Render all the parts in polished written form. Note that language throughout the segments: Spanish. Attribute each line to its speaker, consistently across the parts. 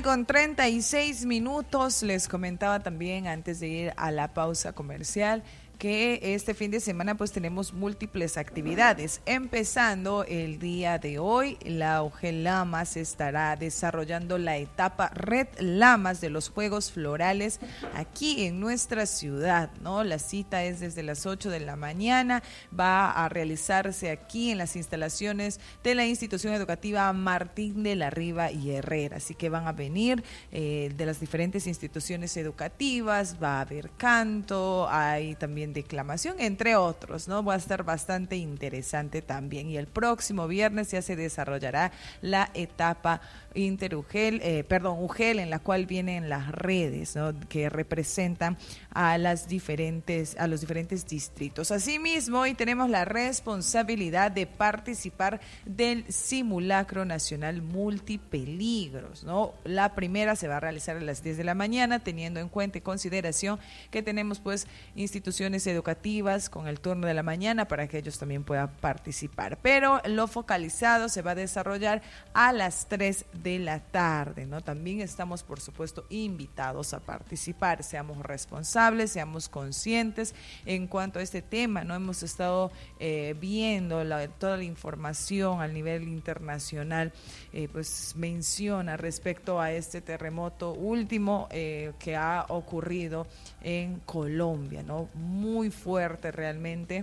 Speaker 1: con 36 minutos. Les comentaba también antes de ir a la pausa comercial que este fin de semana pues tenemos múltiples actividades. Empezando el día de hoy, la UGEL Lamas estará desarrollando la etapa Red Lamas de los Juegos Florales aquí en nuestra ciudad, ¿no? La cita es desde las 8 de la mañana, va a realizarse aquí en las instalaciones de la institución educativa Martín de la Riva y Herrera, así que van a venir de las diferentes instituciones educativas, va a haber canto, hay también declamación, entre otros, ¿no? Va a estar bastante interesante también. Y el próximo viernes ya se desarrollará la etapa UGEL, en la cual vienen las redes, ¿no? Que representan a los diferentes distritos. Asimismo, hoy tenemos la responsabilidad de participar del simulacro nacional multipeligros, ¿no? La primera se va a realizar a las 10 de la mañana, teniendo en cuenta y consideración que tenemos pues instituciones educativas con el turno de la mañana para que ellos también puedan participar. Pero lo focalizado se va a desarrollar a las 3 de la tarde, ¿no? También estamos, por supuesto, invitados a participar. Seamos responsables, seamos conscientes en cuanto a este tema, ¿no? Hemos estado viendo toda la información a nivel internacional, pues menciona respecto a este terremoto último que ha ocurrido en Colombia, ¿no? Muy fuerte realmente,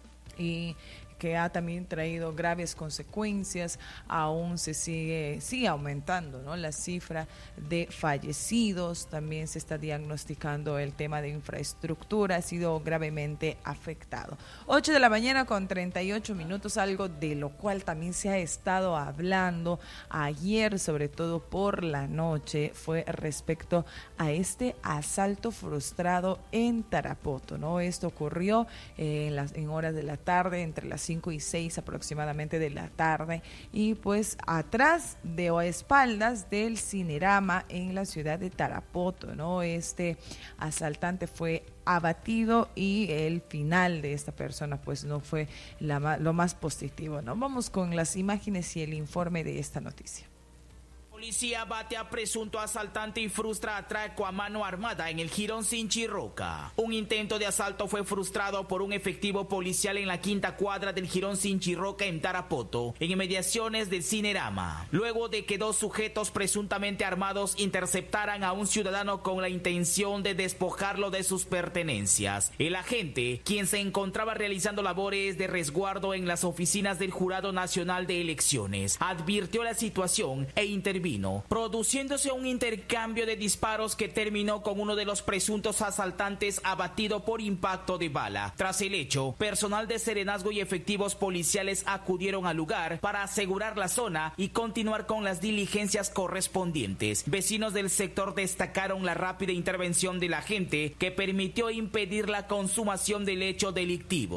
Speaker 1: y que ha también traído graves consecuencias. Aún sigue aumentando, ¿no? La cifra de fallecidos, también se está diagnosticando el tema de infraestructura, ha sido gravemente afectado. 8 de la mañana con 38 minutos, algo de lo cual también se ha estado hablando ayer, sobre todo por la noche, fue respecto a este asalto frustrado en Tarapoto, ¿no? Esto ocurrió en horas de la tarde, entre las 5 y 6 aproximadamente de la tarde, y pues atrás o a espaldas del Cinerama en la ciudad de Tarapoto, ¿no? Este asaltante fue abatido y el final de esta persona pues no fue lo más positivo, ¿no? Vamos con las imágenes y el informe de esta noticia.
Speaker 2: Policía abate a presunto asaltante y frustra atraco a mano armada en el Jirón Sinchirroca. Un intento de asalto fue frustrado por un efectivo policial en la quinta cuadra del Jirón Sinchirroca en Tarapoto, en inmediaciones del Cinerama, luego de que dos sujetos presuntamente armados interceptaran a un ciudadano con la intención de despojarlo de sus pertenencias. El agente, quien se encontraba realizando labores de resguardo en las oficinas del Jurado Nacional de Elecciones, advirtió la situación e intervino, produciéndose un intercambio de disparos que terminó con uno de los presuntos asaltantes abatido por impacto de bala. Tras el hecho, personal de serenazgo y efectivos policiales acudieron al lugar para asegurar la zona y continuar con las diligencias correspondientes. Vecinos del sector destacaron la rápida intervención del agente, que permitió impedir la consumación del hecho delictivo.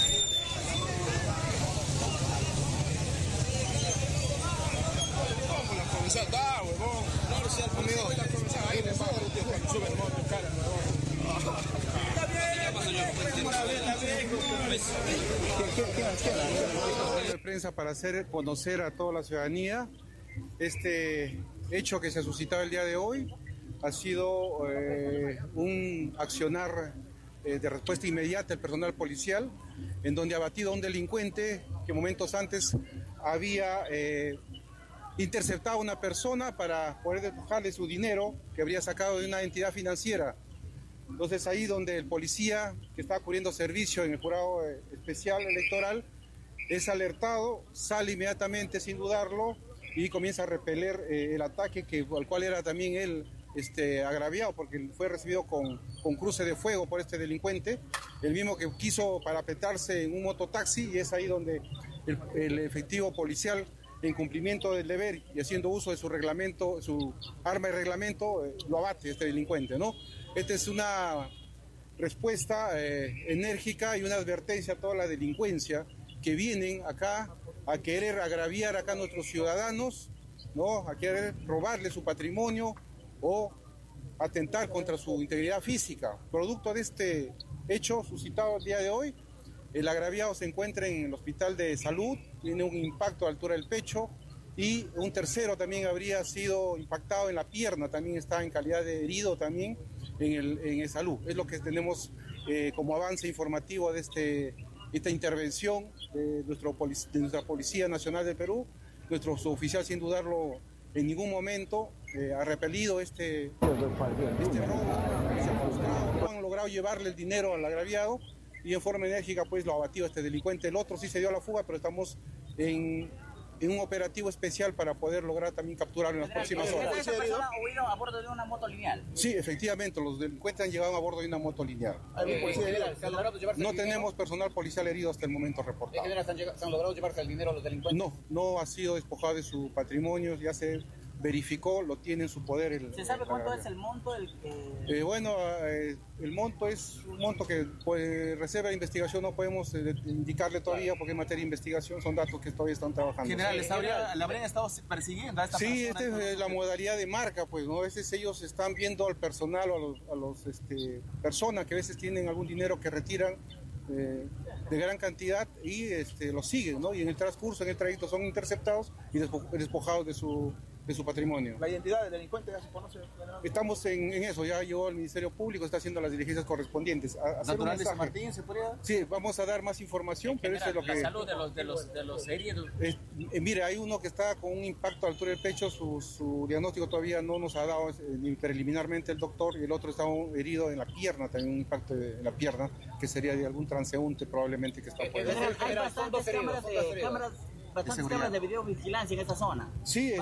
Speaker 3: De prensa para hacer conocer a toda la ciudadanía este hecho que se ha suscitado el día de hoy. Ha sido un accionar de respuesta inmediata del personal policial, en donde ha abatido a un delincuente que momentos antes había interceptado a una persona para poder despojarle su dinero que habría sacado de una entidad financiera. Entonces ahí donde el policía que está cubriendo servicio en el jurado especial electoral es alertado, sale inmediatamente sin dudarlo y comienza a repeler el ataque al cual era también él agraviado, porque fue recibido con cruce de fuego por este delincuente, el mismo que quiso parapetarse en un mototaxi, y es ahí donde el efectivo policial, en cumplimiento del deber y haciendo uso de su reglamento, su arma de reglamento, lo abate este delincuente, ¿no? Esta es una respuesta enérgica y una advertencia a toda la delincuencia que vienen acá a querer agraviar acá a nuestros ciudadanos, ¿no? A querer robarle su patrimonio o atentar contra su integridad física. Producto de este hecho suscitado el día de hoy, el agraviado se encuentra en el hospital de salud, tiene un impacto a altura del pecho y un tercero también habría sido impactado en la pierna, también está en calidad de herido también en salud. Es lo que tenemos como avance informativo de esta intervención de nuestra Policía Nacional de Perú. Nuestro suboficial, sin dudarlo en ningún momento, ha repelido este robo, se ha frustrado, han logrado llevarle el dinero al agraviado y en forma enérgica pues lo ha abatido este delincuente. El otro sí se dio a la fuga, pero estamos en un operativo especial para poder lograr también capturarlo en las próximas horas.
Speaker 4: ¿Esa persona huyeron a bordo de una moto lineal?
Speaker 3: Sí, efectivamente, los delincuentes han llegado a bordo de una moto lineal. No tenemos personal policial herido hasta el momento reportado.
Speaker 4: ¿Se han logrado llevarse el dinero a los delincuentes?
Speaker 3: No ha sido despojado de su patrimonio, ya se verificó, lo tiene en su poder.
Speaker 4: ¿Se sabe cuánto es el monto?
Speaker 3: El monto es un monto que reserva de investigación no podemos indicarle todavía porque en materia de investigación son datos que todavía están trabajando.
Speaker 5: General, ¿le habrían estado persiguiendo a esta persona?
Speaker 3: Sí, esta es la modalidad de marca, pues, ¿no? A veces ellos están viendo al personal o a los personas que a veces tienen algún dinero que retiran de gran cantidad y los siguen, ¿no? Y en el transcurso, en el trayecto son interceptados y despojados de su patrimonio.
Speaker 5: ¿La identidad del delincuente ya se conoce?
Speaker 3: Estamos en eso, ya llegó el Ministerio Público, está haciendo las diligencias correspondientes.
Speaker 5: ¿Natural de San Martín se podría?
Speaker 3: Sí, vamos a dar más información, pero eso es lo que...
Speaker 4: La salud de los heridos.
Speaker 3: Mire, hay uno que está con un impacto a altura del pecho, su diagnóstico todavía no nos ha dado ni preliminarmente el doctor, y el otro está herido en la pierna, también un impacto en la pierna, que sería de algún transeúnte probablemente que está por ahí.
Speaker 4: Hay bastantes cámaras de videovigilancia en esta zona.
Speaker 3: Sí,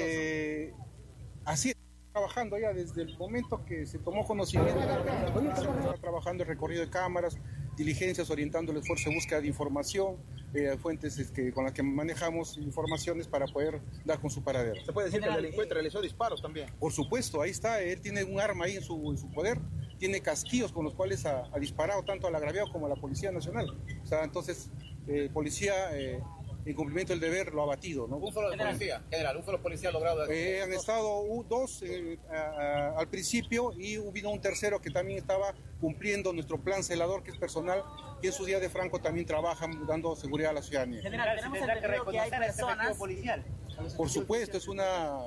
Speaker 3: así está trabajando ya desde el momento que se tomó conocimiento. Está trabajando el recorrido de cámaras, diligencias, orientando el esfuerzo de búsqueda de información, fuentes con las que manejamos informaciones para poder dar con su paradero.
Speaker 5: ¿Se puede decir que el delincuente realizó disparos también?
Speaker 3: Por supuesto, ahí está, él tiene un arma ahí en su poder, tiene casquillos con los cuales ha disparado tanto al agraviado como a la Policía Nacional. O sea, entonces, policía... en cumplimiento del deber lo ha batido, ¿no?
Speaker 4: ¿Un solo policía? General, ¿un solo policía ha logrado?
Speaker 3: Han estado dos al principio y hubo un tercero que también estaba cumpliendo nuestro plan celador, que es personal, que en su día de Franco también trabaja dando seguridad a la ciudadanía.
Speaker 4: General, tenemos entendido que hay personas...
Speaker 3: Por supuesto, es una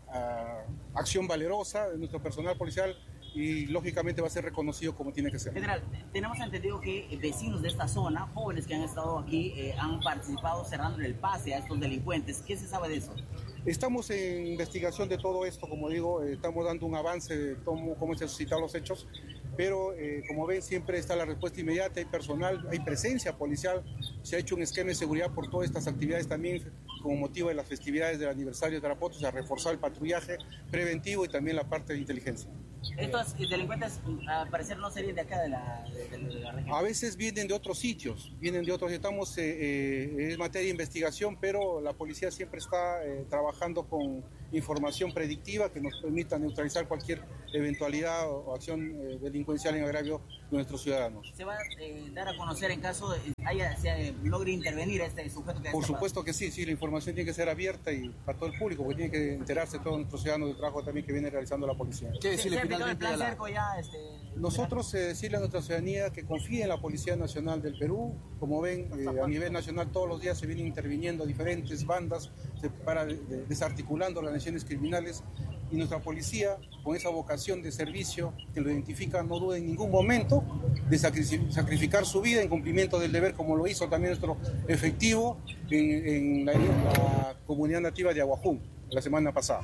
Speaker 3: acción valerosa de nuestro personal policial y lógicamente va a ser reconocido como tiene que ser.
Speaker 4: General, tenemos entendido que vecinos de esta zona, jóvenes que han estado aquí, han participado cerrando el pase a estos delincuentes. ¿Qué se sabe de eso?
Speaker 3: Estamos en investigación de todo esto, como digo, estamos dando un avance de cómo se han suscitado los hechos, pero como ven siempre está la respuesta inmediata, hay personal, hay presencia policial, se ha hecho un esquema de seguridad por todas estas actividades también como motivo de las festividades del aniversario de Tarapoto, o sea, reforzar el patrullaje preventivo y también la parte de inteligencia.
Speaker 4: Estos delincuentes al parecer no serían de acá de la región.
Speaker 3: A veces vienen de otros sitios, estamos en materia de investigación, pero la policía siempre está trabajando con información predictiva que nos permita neutralizar cualquier eventualidad o acción delincuencial en agravio de nuestros ciudadanos.
Speaker 4: ¿Se va a dar a conocer en caso de se logre intervenir este sujeto que...
Speaker 3: Por supuesto que sí, la información tiene que ser abierta y para todo el público, porque tiene que enterarse todos nuestros ciudadanos del trabajo también que viene realizando la policía.
Speaker 4: ¿Qué decirle finalmente a la...
Speaker 3: Nosotros decirle a nuestra ciudadanía que confíe en la Policía Nacional del Perú. Como ven, a nivel nacional todos los días se vienen interviniendo diferentes bandas desarticulando organizaciones criminales, y nuestra policía, con esa vocación de servicio que lo identifica, no duda en ningún momento de sacrificar su vida en cumplimiento del deber, como lo hizo también nuestro efectivo en la comunidad nativa de Aguajún la semana pasada.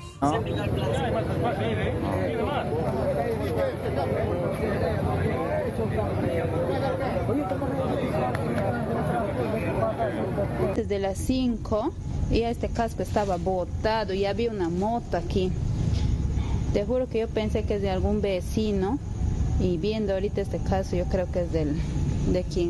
Speaker 6: Desde las 5 ya este casco estaba botado y había una moto aquí. Te juro que yo pensé que es de algún vecino, y viendo ahorita este caso yo creo que es de quien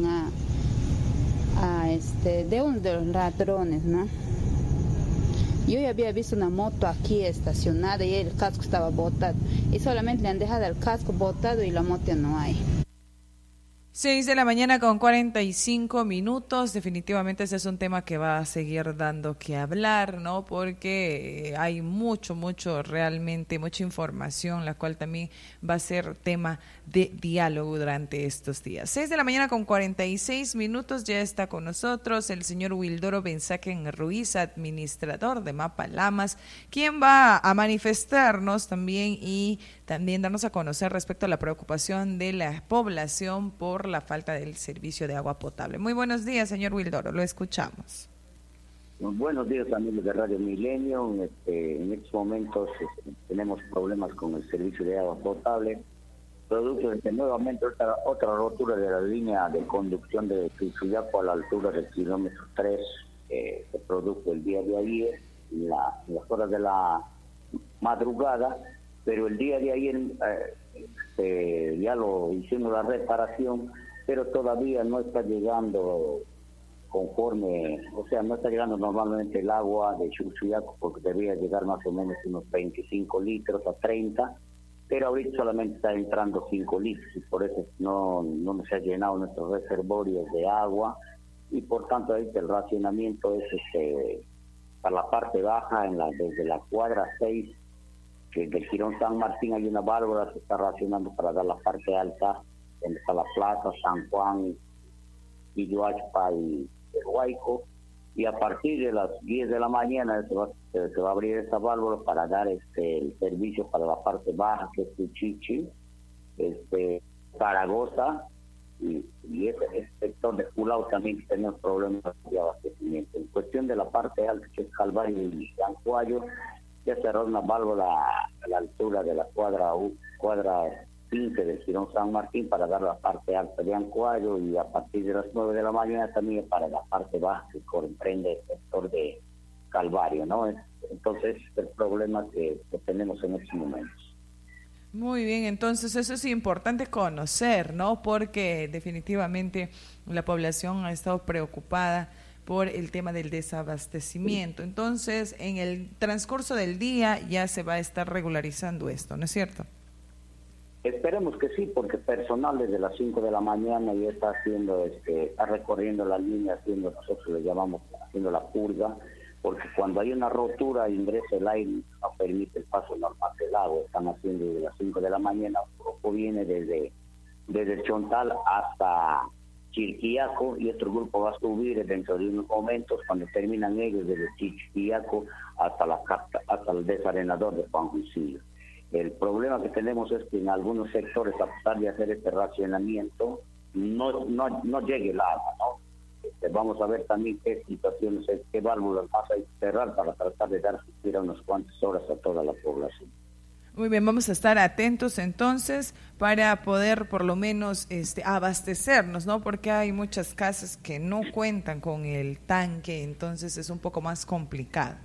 Speaker 6: de uno de los ladrones, ¿no? Yo ya había visto una moto aquí estacionada y el casco estaba botado, y solamente le han dejado el casco botado y la moto no hay.
Speaker 1: 6:45 con 45. Definitivamente ese es un tema que va a seguir dando que hablar, ¿no? Porque hay mucho, realmente mucha información, la cual también va a ser tema de diálogo durante estos días. 6:46 con 46. Ya está con nosotros el señor Wildoro Benzaken Ruiz, administrador de Mapa Lamas, quien va a manifestarnos también y también darnos a conocer respecto a la preocupación de la población por la falta del servicio de agua potable. Muy buenos días, señor Wildoro, lo escuchamos.
Speaker 7: Buenos días, amigos de Radio Milenio. En estos momentos tenemos problemas con el servicio de agua potable, producto de que nuevamente otra rotura de la línea de conducción de Chuchuyaco a la altura del kilómetro 3 se produjo el día de ayer, en las horas de la madrugada, pero el día de ayer ya lo hicimos la reparación, pero todavía no está llegando conforme, o sea, no está llegando normalmente el agua de Chuchuyaco, porque debía llegar más o menos unos 25 litros a 30, pero ahorita solamente está entrando 5 litros y por eso no se ha llenado nuestros reservorios de agua, y por tanto ahorita el racionamiento es para la parte baja, desde la cuadra 6, que del Girón San Martín hay una válvula, se está racionando para dar la parte alta, donde está la plaza, San Juan, Villoachpa y el Huayco, y a partir de las 10 de la mañana se va a abrir esa válvula para dar el servicio para la parte baja, que es Pichichi, Zaragoza, y ese sector de Culao también tenemos problemas de abastecimiento. En cuestión de la parte alta, que es Calvario y Ancuayo, ya cerró una válvula a la altura de la cuadra 15 del Girón San Martín para dar la parte alta de Ancuayo, y a partir de las 9 de la mañana también para la parte baja que comprende el sector de Calvario, ¿no? Entonces, el problema que tenemos en estos momentos.
Speaker 1: Muy bien, entonces eso es importante conocer, ¿no? Porque definitivamente la población ha estado preocupada por el tema del desabastecimiento. Entonces, en el transcurso del día ya se va a estar regularizando esto, ¿no es cierto?
Speaker 7: Esperemos que sí, porque personal desde las 5 de la mañana ya está haciendo, está recorriendo la línea, nosotros le llamamos haciendo la purga, porque cuando hay una rotura ingresa el aire, no permite el paso normal del agua. Están haciendo desde las 5 de la mañana, un grupo viene desde Chontal hasta Chirquiaco, y otro grupo va a subir dentro de unos momentos, cuando terminan ellos desde Chirquiaco hasta el desarenador de Juan Juicillo. El problema que tenemos es que en algunos sectores, a pesar de hacer este racionamiento, no llegue el agua, ¿no? Vamos a ver también qué situaciones, qué válvulas vas a cerrar para tratar de dar suspiro unas cuantas horas a toda la población.
Speaker 1: Muy bien, vamos a estar atentos entonces para poder por lo menos abastecernos, ¿no? Porque hay muchas casas que no cuentan con el tanque, entonces es un poco más complicado.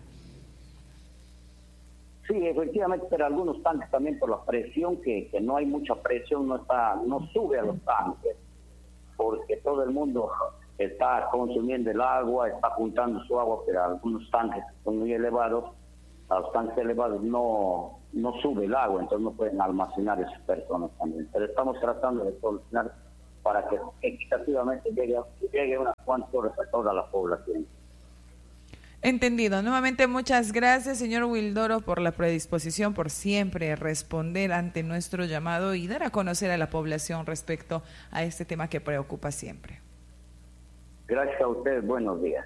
Speaker 7: Sí, efectivamente, pero algunos tanques también por la presión, que no hay mucha presión, no sube a los tanques, porque todo el mundo está consumiendo el agua, está juntando su agua, pero algunos tanques son muy elevados, a los tanques elevados no sube el agua, entonces no pueden almacenar esas personas también. Pero estamos tratando de solucionar para que equitativamente llegue unas cuantas horas a toda la población.
Speaker 1: Entendido. Nuevamente muchas gracias, señor Wildoro, por la predisposición, por siempre responder ante nuestro llamado y dar a conocer a la población respecto a este tema que preocupa siempre.
Speaker 7: Gracias a ustedes, buenos días.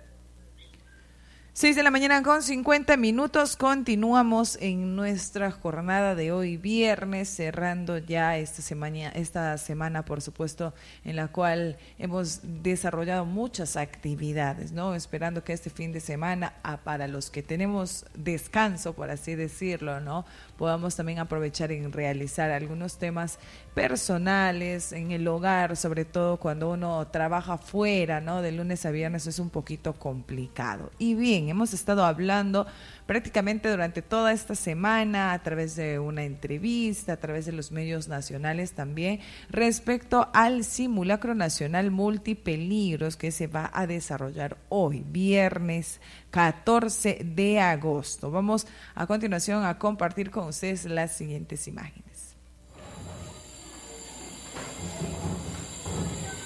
Speaker 1: 6:50 a.m. Continuamos en nuestra jornada de hoy viernes, cerrando ya esta semana, por supuesto, en la cual hemos desarrollado muchas actividades, ¿no? Esperando que este fin de semana, para los que tenemos descanso, por así decirlo, ¿no?, podamos también aprovechar en realizar algunos temas personales en el hogar, sobre todo cuando uno trabaja fuera, ¿no? De lunes a viernes es un poquito complicado. Y bien, hemos estado hablando prácticamente durante toda esta semana a través de una entrevista, a través de los medios nacionales también, respecto al simulacro nacional multipeligros que se va a desarrollar hoy, viernes 14 de agosto. Vamos a continuación a compartir con ustedes las siguientes imágenes.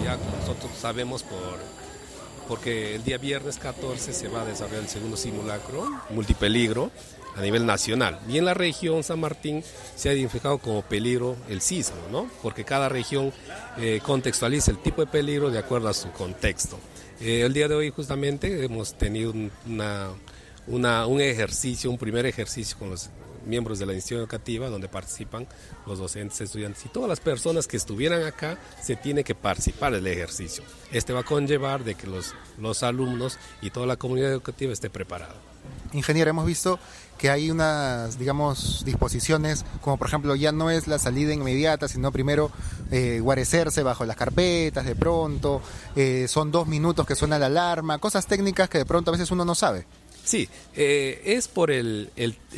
Speaker 8: ya como nosotros sabemos porque el día viernes 14 se va a desarrollar el segundo simulacro multipeligro a nivel nacional. Y en la región San Martín se ha identificado como peligro el sismo, ¿no? Porque cada región contextualiza el tipo de peligro de acuerdo a su contexto. El día de hoy justamente hemos tenido un ejercicio, un primer ejercicio con los miembros de la institución educativa donde participan los docentes, estudiantes y todas las personas que estuvieran acá se tiene que participar del ejercicio. Este va a conllevar de que los alumnos y toda la comunidad educativa esté preparada.
Speaker 9: Ingeniero, hemos visto que hay unas, digamos, disposiciones, como por ejemplo ya no es la salida inmediata, sino primero guarecerse bajo las carpetas de pronto, son 2 minutos que suena la alarma, cosas técnicas que de pronto a veces uno no sabe.
Speaker 8: Sí, es por la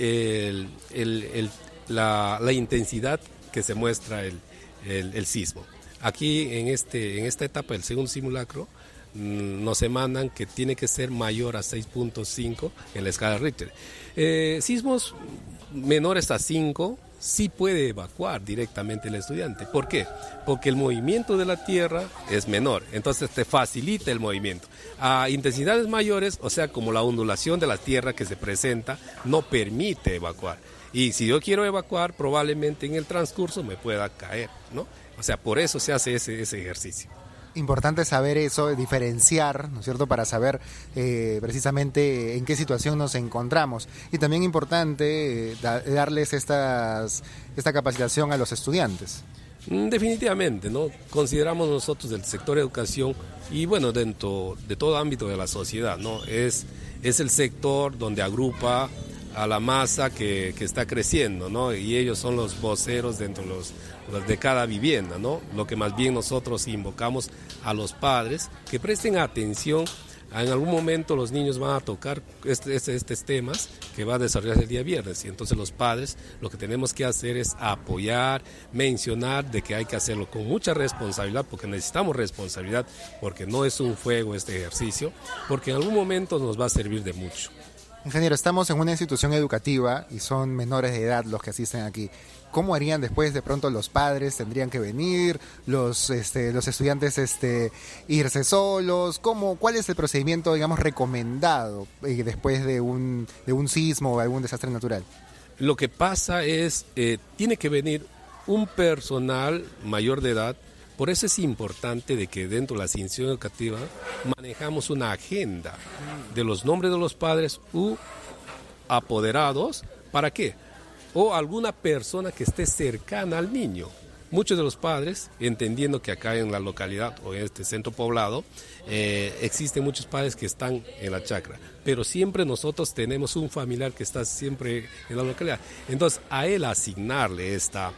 Speaker 8: intensidad que se muestra el sismo. Aquí en esta etapa del segundo simulacro nos emanan que tiene que ser mayor a 6.5 en la escala Richter. Sismos menores a 5 sí puede evacuar directamente el estudiante. ¿Por qué? Porque el movimiento de la tierra es menor, entonces te facilita el movimiento. A intensidades mayores, o sea, como la ondulación de la tierra que se presenta, no permite evacuar. Y si yo quiero evacuar, probablemente en el transcurso me pueda caer, ¿no? O sea, por eso se hace ese ejercicio.
Speaker 9: Importante saber eso, diferenciar, ¿no es cierto?, para saber precisamente en qué situación nos encontramos. Y también importante darles esta capacitación a los estudiantes.
Speaker 8: Definitivamente, ¿no? Consideramos nosotros del sector educación y bueno, dentro de todo ámbito de la sociedad, ¿no? Es el sector donde agrupa a la masa que está creciendo, ¿no? Y ellos son los voceros dentro de cada vivienda, ¿no? Lo que más bien nosotros invocamos a los padres que presten atención. En algún momento los niños van a tocar estos temas que va a desarrollarse el día viernes y entonces los padres lo que tenemos que hacer es apoyar, mencionar de que hay que hacerlo con mucha responsabilidad porque necesitamos responsabilidad porque no es un juego este ejercicio, porque en algún momento nos va a servir de mucho.
Speaker 9: Ingeniero, estamos en una institución educativa y son menores de edad los que asisten aquí. ¿Cómo harían después? De pronto los padres tendrían que venir, los estudiantes irse solos. ¿Cuál es el procedimiento, digamos, recomendado después de un sismo o algún desastre natural?
Speaker 8: Lo que pasa es, tiene que venir un personal mayor de edad. Por eso es importante de que dentro de la institución educativa manejamos una agenda de los nombres de los padres u apoderados. ¿Para qué? O alguna persona que esté cercana al niño. Muchos de los padres, entendiendo que acá en la localidad o en este centro poblado, existen muchos padres que están en la chacra, pero siempre nosotros tenemos un familiar que está siempre en la localidad. Entonces, a él asignarle esta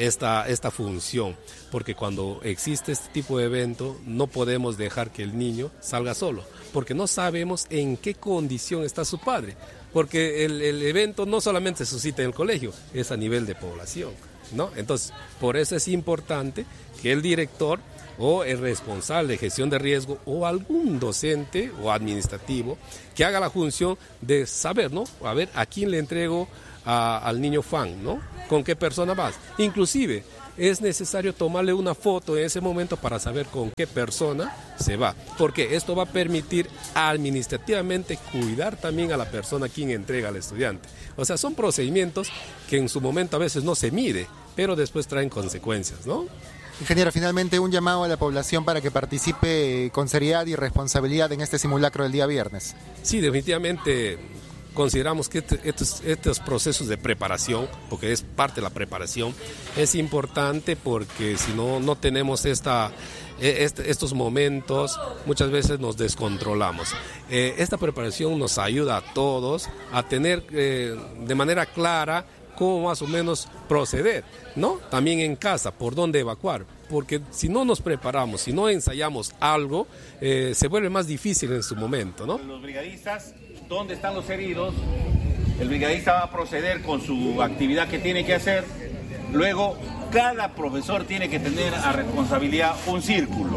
Speaker 8: función, porque cuando existe este tipo de evento, no podemos dejar que el niño salga solo, porque no sabemos en qué condición está su padre, porque el evento no solamente se suscita en el colegio, es a nivel de población, ¿no? Entonces, por eso es importante que el director o el responsable de gestión de riesgo o algún docente o administrativo que haga la función de saber, ¿no? A ver, ¿a quién le entrego al niño fan, ¿no? ¿Con qué persona vas? Inclusive, es necesario tomarle una foto en ese momento para saber con qué persona se va, porque esto va a permitir administrativamente cuidar también a la persona a quien entrega al estudiante. O sea, son procedimientos que en su momento a veces no se mide, pero después traen consecuencias, ¿no?
Speaker 9: Ingeniero, finalmente un llamado a la población para que participe con seriedad y responsabilidad en este simulacro del día viernes.
Speaker 8: Sí, definitivamente consideramos que estos procesos de preparación, porque es parte de la preparación, es importante porque si no tenemos estos momentos, muchas veces nos descontrolamos. Esta preparación nos ayuda a todos a tener de manera clara cómo más o menos proceder, ¿no? También en casa, por dónde evacuar, porque si no nos preparamos, si no ensayamos algo, se vuelve más difícil en su momento, ¿no?
Speaker 10: Los brigadistas, ¿dónde están los heridos? El brigadista va a proceder con su actividad que tiene que hacer. Luego, cada profesor tiene que tener a responsabilidad un círculo.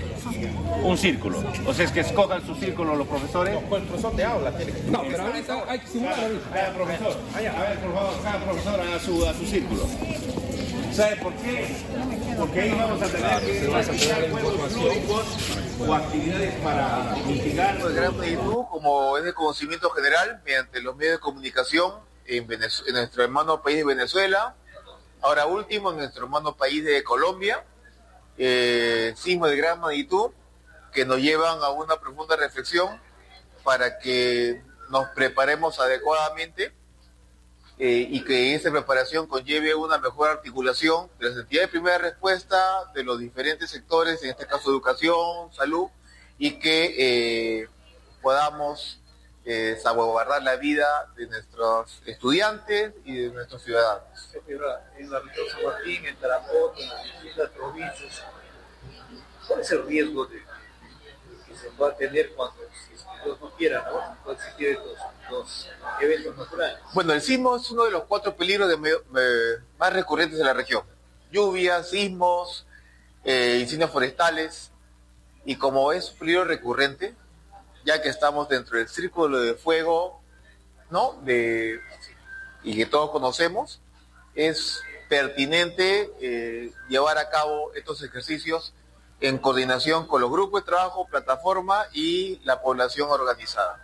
Speaker 10: O sea, es que escojan su círculo los profesores.
Speaker 5: Pues el profesor de aula tiene que...
Speaker 10: No, pero ahorita hay que simular. Cada profesor, a ver, por favor, cada profesor a su círculo. ¿Sabe por qué? Porque ahí vamos a tener que practicar juegos lúdicos o actividades para mitigar.
Speaker 11: De gran magnitud, como es de conocimiento general, mediante los medios de comunicación en nuestro hermano país de Venezuela, ahora último en nuestro hermano país de Colombia, sismos de gran magnitud que nos llevan a una profunda reflexión para que nos preparemos adecuadamente y que esa preparación conlleve una mejor articulación de las entidades de primera respuesta, de los diferentes sectores, en este caso educación, salud, y que podamos salvaguardar la vida de nuestros estudiantes y de nuestros ciudadanos.
Speaker 12: En la región San Martín, en Tarapoto, en las distintas provincias, ¿cuál es el riesgo de que se pueda tener cuando, si Dios no quiera, ¿no? Pueden existir estos eventos naturales?
Speaker 11: Bueno, el sismo es uno de los 4 peligros más recurrentes de la región. Lluvias, sismos, incendios forestales, y como es un peligro recurrente, ya que estamos dentro del círculo de fuego, ¿no? Y que todos conocemos, es pertinente llevar a cabo estos ejercicios en coordinación con los grupos de trabajo, plataforma y la población organizada.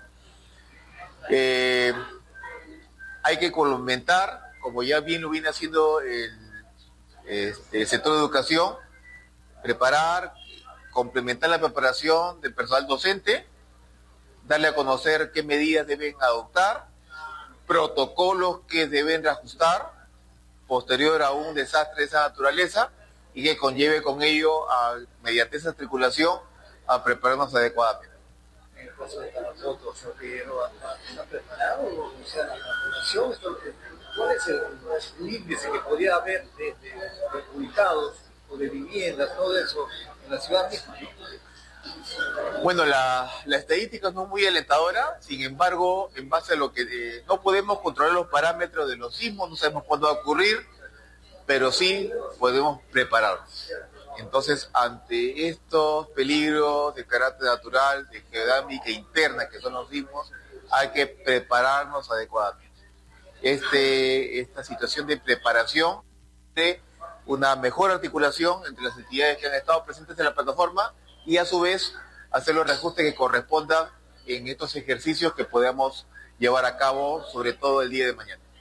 Speaker 11: Hay que complementar, como ya bien lo viene haciendo el sector de educación, complementar la preparación del personal docente, darle a conocer qué medidas deben adoptar, protocolos que deben reajustar posterior a un desastre de esa naturaleza y que conlleve con ello, mediante esa articulación, a prepararnos adecuadamente.
Speaker 12: En el caso de Tarapoto, ¿está preparado? O sea, la población, ¿cuál es el índice que podría haber de ubicados o de viviendas, todo eso, en la ciudad misma?
Speaker 11: Bueno, la estadística no es muy alentadora, sin embargo, en base a lo que no podemos controlar los parámetros de los sismos, no sabemos cuándo va a ocurrir, pero sí podemos prepararnos. Entonces, ante estos peligros de carácter natural, de geodinámica interna, que son los sismos, hay que prepararnos adecuadamente. Esta situación de preparación, de una mejor articulación entre las entidades que han estado presentes en la plataforma y a su vez hacer los reajustes que correspondan en estos ejercicios que podamos llevar a cabo, sobre todo el día de mañana.